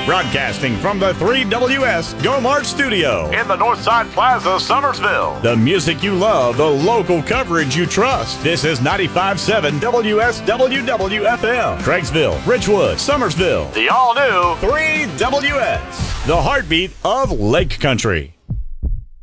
Broadcasting from the 3WS Go Mart Studio in the Northside Plaza, Summersville. The music you love, the local coverage you trust. This is 95.7 WSWW-FM. Craigsville, Richwood, Summersville. The all-new 3WS. The heartbeat of Lake Country.